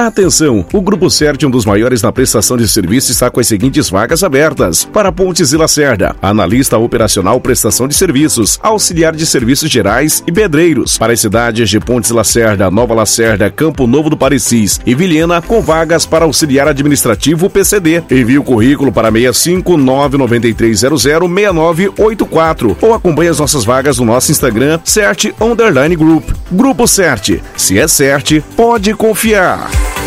Atenção, o Grupo CERT, um dos maiores na prestação de serviço, está com as seguintes vagas abertas. Para Pontes e Lacerda, analista operacional prestação de serviços, auxiliar de serviços gerais e pedreiros. Para as cidades de Pontes e Lacerda, Nova Lacerda, Campo Novo do Parecis e Vilhena, com vagas para auxiliar administrativo PCD. Envie o currículo para 65993006984 ou acompanhe as nossas vagas no nosso Instagram, CERT_Group. Grupo CERT. Se é CERT, pode confiar.